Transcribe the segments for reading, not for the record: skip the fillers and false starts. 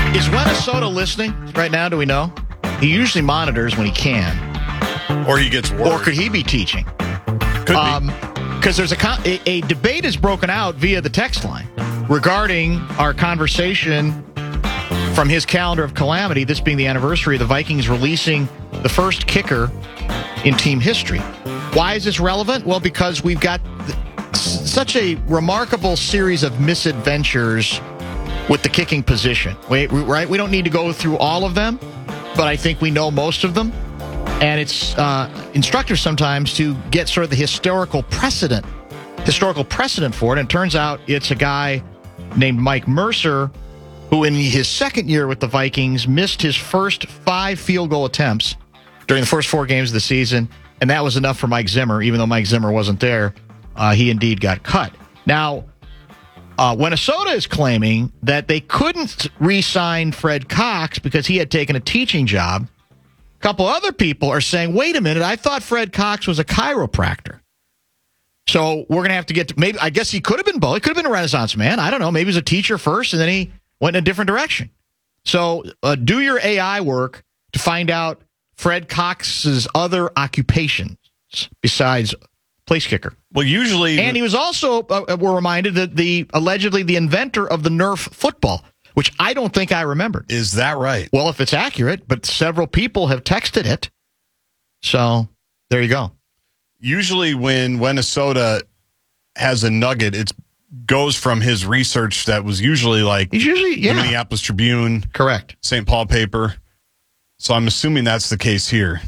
Is Minnesota listening right now? Do we know? He usually monitors when he can. Or he gets worried. Or could he be teaching? Could be. Because there's a debate is broken out via the text line regarding our conversation from his calendar of calamity, this being the anniversary of the Vikings releasing the first kicker in team history. Why is this relevant? Well, because we've got such a remarkable series of misadventures with the kicking position. Right? We don't need to go through all of them, but I think we know most of them. And it's instructive sometimes to get sort of the historical precedent for it. And it turns out it's a guy named Mike Mercer who in his second year with the Vikings missed his first 5 field goal attempts during the first 4 games of the season. And that was enough for Mike Zimmer. Even though Mike Zimmer wasn't there, he indeed got cut. Now, Minnesota is claiming that they couldn't re-sign Fred Cox because he had taken a teaching job. A couple other people are saying, wait a minute, I thought Fred Cox was a chiropractor. So we're going to have to get to, maybe, I guess he could have been both. He could have been a Renaissance man. I don't know. Maybe he was a teacher first, and then he went in a different direction. So do your AI work to find out Fred Cox's other occupations besides place kicker. Well, usually... And he was also, we're reminded, that allegedly the inventor of the Nerf football, which I don't think I remembered. Is that right? Well, if it's accurate, but several people have texted it. So, there you go. Usually when Minnesota has a nugget, it goes from his research that was usually like the Minneapolis Tribune. Correct. St. Paul paper. So I'm assuming that's the case here.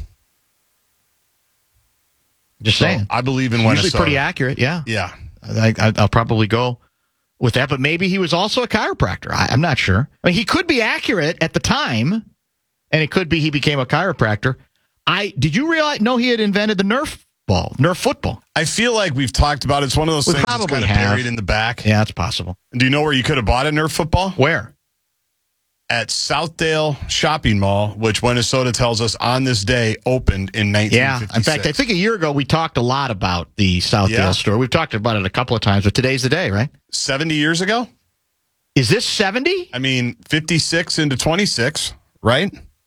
Just saying. I believe in Minnesota. Usually pretty accurate, yeah. Yeah. I'll probably go with that, but maybe he was also a chiropractor. I'm not sure. I mean, he could be accurate at the time, and it could be he became a chiropractor. Did you realize? No, he had invented the Nerf football. I feel like we've talked about it. It's one of those things that's kind of buried in the back. Yeah, it's possible. Do you know where you could have bought a Nerf football? Where? At Southdale Shopping Mall, which Minnesota tells us on this day opened in 1956. Yeah, in fact, I think a year ago we talked a lot about the Southdale store. We've talked about it a couple of times, but today's the day, right? 70 years ago? Is this 70? I mean, 56 into 26, right?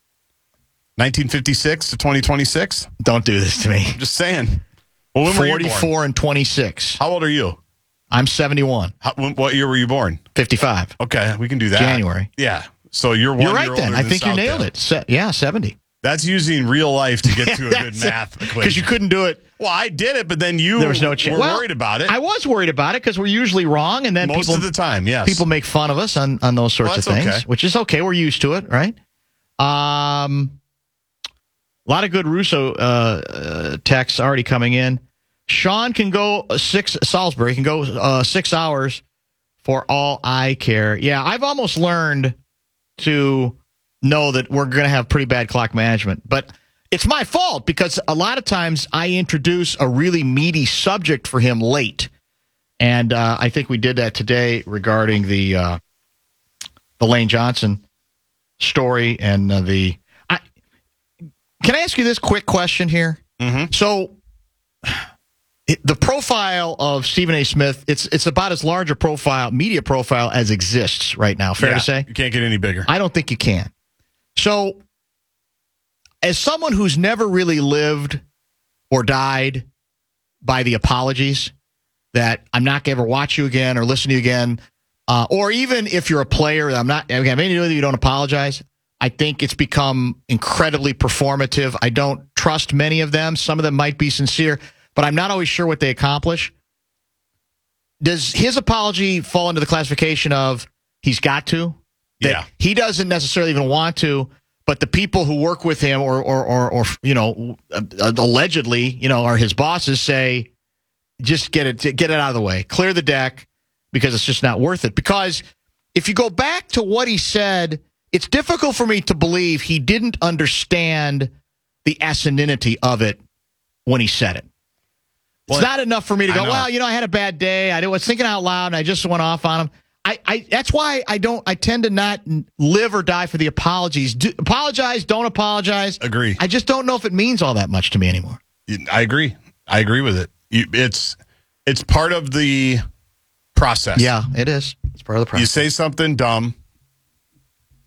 1956 to 2026? Don't do this to me. I'm just saying. Well, when 44 and 26. How old are you? I'm 71. What year were you born? 55. Okay, we can do that. January. Yeah. So you're 1 year older. You're right then. I think you nailed it. 70. That's using real life to get to a good math equation. Because you couldn't do it. Well, I did it, but then there was no chance. were worried about it. I was worried about it because we're usually wrong, and then most of the time, yes. People make fun of us on those sorts of things, okay. Which is okay. We're used to it, right? A lot of good Russo texts already coming in. Sean can go Salisbury can go 6 hours for all I care. Yeah, I've almost learned to know that we're going to have pretty bad clock management. But it's my fault because a lot of times I introduce a really meaty subject for him late. And I think we did that today regarding the Lane Johnson story and Can I ask you this quick question here? Mm-hmm. So the profile of Stephen A. Smith, it's about as large a media profile as exists right now. Fair to say? You can't get any bigger. I don't think you can. So as someone who's never really lived or died by the apologies that I'm not going to ever watch you again or listen to you again, or even if you're a player, I have anything to do with you don't apologize. I think it's become incredibly performative. I don't trust many of them. Some of them might be sincere, but I'm not always sure what they accomplish. Does his apology fall into the classification of he's got to? That he doesn't necessarily even want to, but the people who work with him or allegedly, are his bosses say, just get it out of the way. Clear the deck because it's just not worth it. Because if you go back to what he said, it's difficult for me to believe he didn't understand the asininity of it when he said it. It's not enough for me to go, I had a bad day. I was thinking out loud, and I just went off on him. That's why I tend to not live or die for the apologies. Apologize, don't apologize. Agree. I just don't know if it means all that much to me anymore. I agree. I agree with it. It's part of the process. Yeah, it is. It's part of the process. You say something dumb.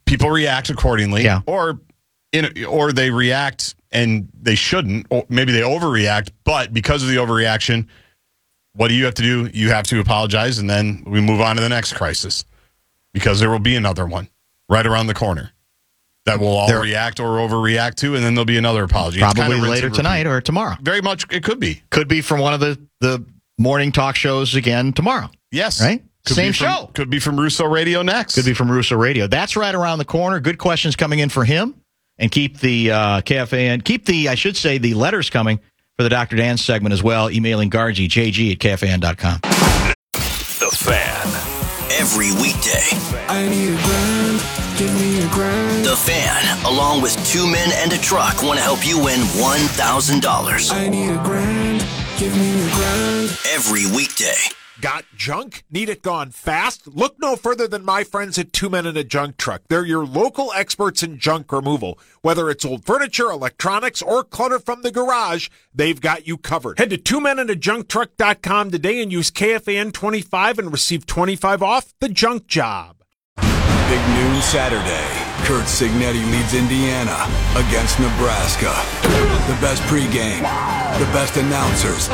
people react accordingly. Yeah. Or they react and they shouldn't. Or maybe they overreact, but because of the overreaction, what do you have to do? You have to apologize, and then we move on to the next crisis, because there will be another one right around the corner that we'll all react or overreact to, and then there'll be another apology. Probably later tonight or tomorrow. Very much, it could be. Could be from one of the morning talk shows again tomorrow. Yes. Right? Could Same show. Could be from Russo Radio next. Could be from Russo Radio. That's right around the corner. Good questions coming in for him. And keep the KFAN, the letters coming for the Dr. Dan segment as well. Emailing Gargi, jg@kfan.com. The Fan. Every weekday. I need a grand. Give me a grand. The Fan, along with 2 men and a truck, want to help you win $1,000. I need a grand. Give me a grand. Every weekday. Got junk? Need it gone fast? Look no further than my friends at 2 Men and a Junk Truck. They're your local experts in junk removal. Whether it's old furniture, electronics, or clutter from the garage, they've got you covered. Head to 2menandajuncktruck.com today and use KFAN25 and receive 25 off the junk job. Big noon Saturday. Kurt Signetti leads Indiana against Nebraska. The best pregame, the best announcers.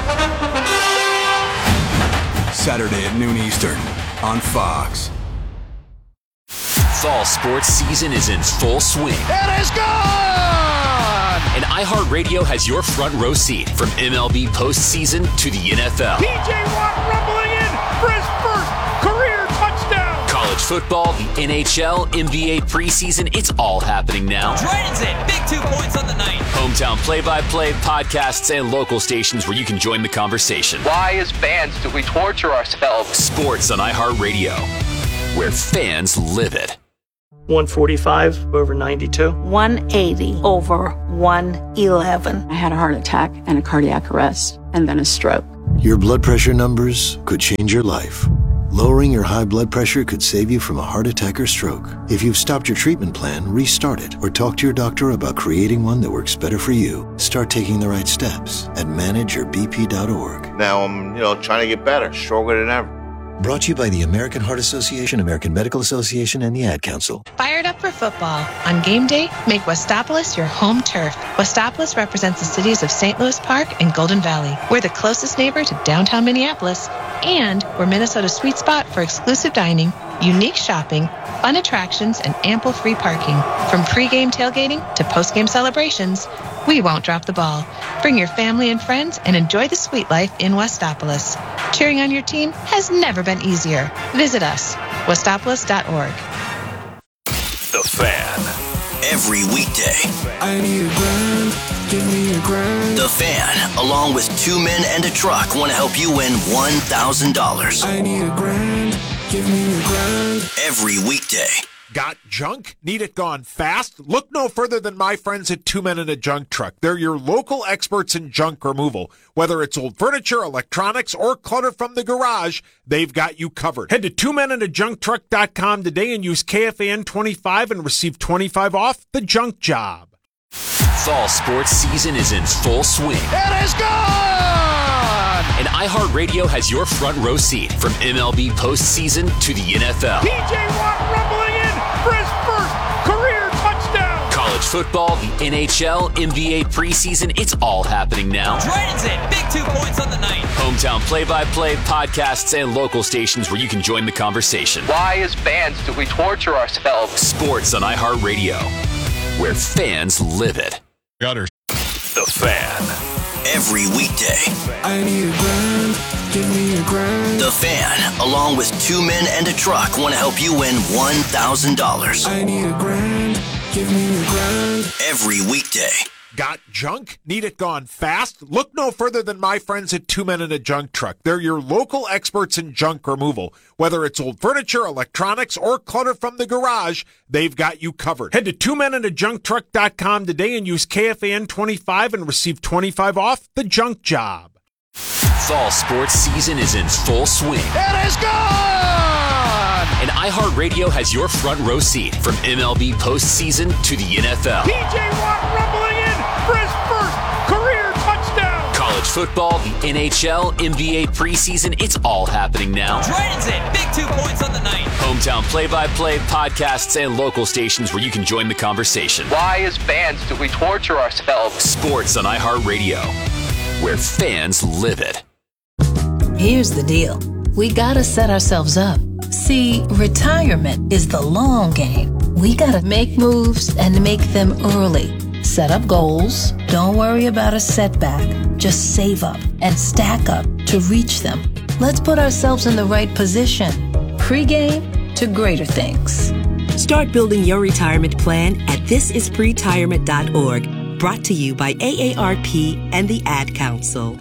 Saturday at noon Eastern on Fox. Fall sports season is in full swing. It is gone! And iHeartRadio has your front row seat from MLB postseason to the NFL. T.J. Watt rumbling in for his first career touchdown. College football, the NHL, NBA preseason, it's all happening now. Dragons in, big 2 points on the night. Hometown play-by-play, podcasts, and local stations where you can join the conversation. Why, as fans, do we torture ourselves? Sports on iHeartRadio, where fans live it. 145 over 92. 180 over 111. I had a heart attack and a cardiac arrest, and then a stroke. Your blood pressure numbers could change your life. Lowering your high blood pressure could save you from a heart attack or stroke. If you've stopped your treatment plan, restart it or talk to your doctor about creating one that works better for you. Start taking the right steps at manageyourbp.org. Now I'm, trying to get better, stronger than ever. Brought to you by the American Heart Association, American Medical Association, and the Ad Council. Fired up for football. On game day, make Westopolis your home turf. Westopolis represents the cities of St. Louis Park and Golden Valley. We're the closest neighbor to downtown Minneapolis, and we're Minnesota's sweet spot for exclusive dining, unique shopping, fun attractions, and ample free parking. From pregame tailgating to postgame celebrations, we won't drop the ball. Bring your family and friends and enjoy the sweet life in Westopolis. Cheering on your team has never been easier. Visit us, westopolis.org. The Fan. Every weekday. I need a grand. Give me a grand. The Fan, along with 2 men and a truck, want to help you win $1,000. I need a grand. Give me a grand. Every weekday. Got junk? Need it gone fast? Look no further than my friends at 2 Men and a Junk Truck. They're your local experts in junk removal. Whether it's old furniture, electronics, or clutter from the garage, they've got you covered. Head to 2menandajuncktruck.com today and use KFAN25 and receive 25 off the junk job. Fall sports season is in full swing. It is gone! And iHeartRadio has your front row seat from MLB postseason to the NFL. T.J. Watt rumbling in for his first career touchdown. College football, the NHL, NBA preseason, it's all happening now. Dragons in, big 2 points on the night. Hometown play-by-play, podcasts, and local stations where you can join the conversation. Why, as fans, do we torture ourselves? Sports on iHeartRadio, where fans live it. Gutters. The Fan. Every weekday. I need a grand. Give me a grand. The Fan, along with 2 men and a truck, want to help you win $1,000. I need a grand. Give me a grand. Every weekday. Got junk? Need it gone fast? Look no further than my friends at 2 Men and a Junk Truck. They're your local experts in junk removal. Whether it's old furniture, electronics, or clutter from the garage, they've got you covered. Head to 2menandajuncktruck.com today and use KFAN25 and receive 25 off the junk job. Fall sports season is in full swing. It is gone! And iHeartRadio has your front row seat from MLB postseason to the NFL. T.J. Watt rumbling in for his first career touchdown. College football, the NHL, NBA preseason, it's all happening now. Transit, big 2 points on the night. Hometown play-by-play, podcasts, and local stations where you can join the conversation. Why, as fans, do we torture ourselves? Sports on iHeartRadio, where fans live it. Here's the deal. We gotta set ourselves up. See, retirement is the long game. We gotta make moves and make them early. Set up goals. Don't worry about a setback. Just save up and stack up to reach them. Let's put ourselves in the right position. Pre-game to greater things. Start building your retirement plan at thisispretirement.org. Brought to you by AARP and the Ad Council.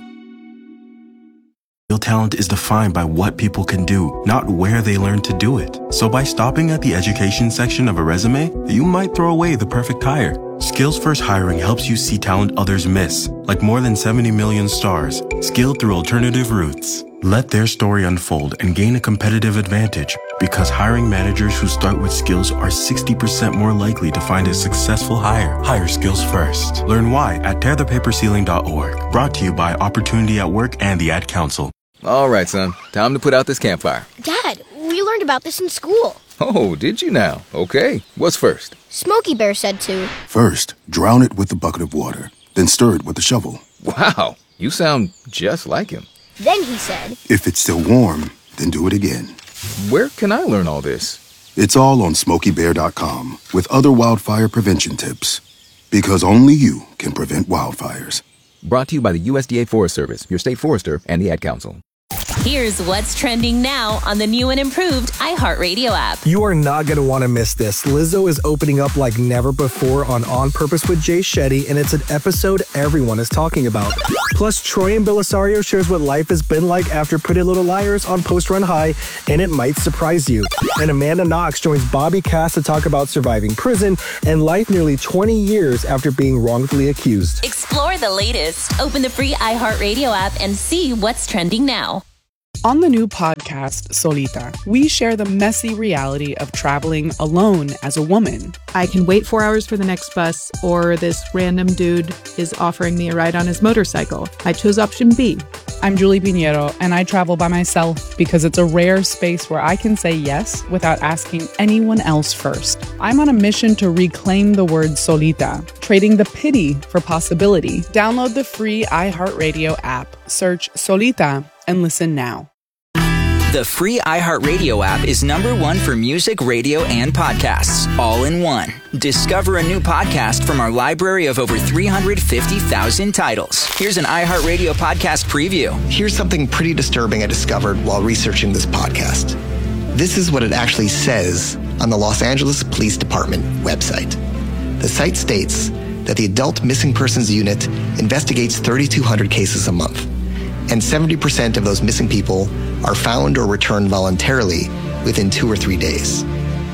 Real talent is defined by what people can do, not where they learn to do it. So by stopping at the education section of a resume, you might throw away the perfect hire. Skills First Hiring helps you see talent others miss, like more than 70 million stars, skilled through alternative routes. Let their story unfold and gain a competitive advantage, because hiring managers who start with skills are 60% more likely to find a successful hire. Hire skills first. Learn why at tearthepaperceiling.org. Brought to you by Opportunity at Work and the Ad Council. All right, son. Time to put out this campfire. Dad, we learned about this in school. Oh, did you now? Okay. What's first? Smokey Bear said to. First, drown it with a bucket of water, then stir it with a shovel. Wow, you sound just like him. Then he said, if it's still warm, then do it again. Where can I learn all this? It's all on SmokeyBear.com with other wildfire prevention tips. Because only you can prevent wildfires. Brought to you by the USDA Forest Service, your state forester, and the Ad Council. Here's what's trending now on the new and improved iHeartRadio app. You are not going to want to miss this. Lizzo is opening up like never before on Purpose with Jay Shetty, and it's an episode everyone is talking about. Plus, Troy and Belisario shares what life has been like after Pretty Little Liars on Post Run High, and it might surprise you. And Amanda Knox joins Bobby Cass to talk about surviving prison and life nearly 20 years after being wrongfully accused. Explore the latest. Open the free iHeartRadio app and see what's trending now. On the new podcast, Solita, we share the messy reality of traveling alone as a woman. I can wait 4 hours for the next bus, or this random dude is offering me a ride on his motorcycle. I chose option B. I'm Julie Pinheiro, and I travel by myself because it's a rare space where I can say yes without asking anyone else first. I'm on a mission to reclaim the word solita, trading the pity for possibility. Download the free iHeartRadio app, search Solita, and listen now. The free iHeartRadio app is #1 for music, radio, and podcasts, all in one. Discover a new podcast from our library of over 350,000 titles. Here's an iHeartRadio podcast preview. Here's something pretty disturbing I discovered while researching this podcast. This is what it actually says on the Los Angeles Police Department website. The site states that the Adult Missing Persons Unit investigates 3,200 cases a month, and 70% of those missing people are found or returned voluntarily within 2 or 3 days.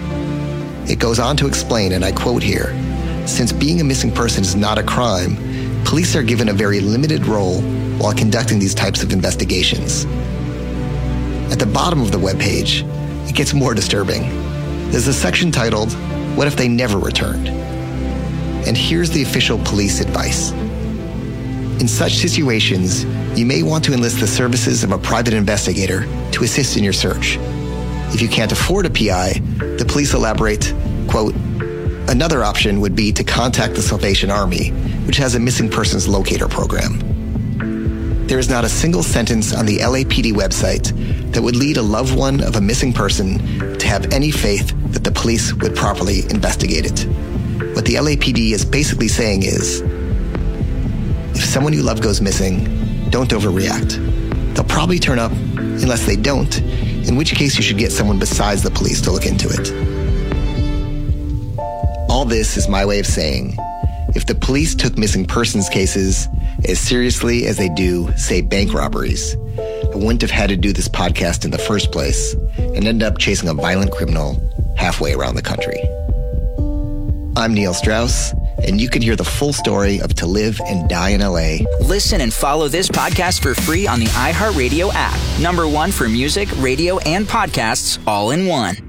It goes on to explain, and I quote here, since being a missing person is not a crime, police are given a very limited role while conducting these types of investigations. At the bottom of the webpage, it gets more disturbing. There's a section titled, What If They Never Returned? And here's the official police advice. In such situations, you may want to enlist the services of a private investigator to assist in your search. If you can't afford a PI, the police elaborate, quote, another option would be to contact the Salvation Army, which has a missing persons locator program. There is not a single sentence on the LAPD website that would lead a loved one of a missing person to have any faith that the police would properly investigate it. What the LAPD is basically saying is, if someone you love goes missing, don't overreact. They'll probably turn up unless they don't, in which case you should get someone besides the police to look into it. All this is my way of saying, if the police took missing persons cases as seriously as they do, say, bank robberies, I wouldn't have had to do this podcast in the first place and end up chasing a violent criminal halfway around the country. I'm Neil Strauss, and you can hear the full story of To Live and Die in LA. Listen and follow this podcast for free on the iHeartRadio app. #1 for music, radio, and podcasts, all in one.